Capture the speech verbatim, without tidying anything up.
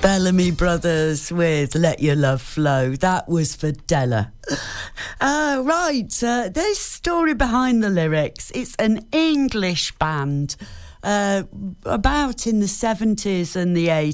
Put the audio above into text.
Bellamy Brothers with Let Your Love Flow. That was for Della. Uh, right, uh, there's story behind the lyrics. It's an English band uh, about in the seventies and the eighties.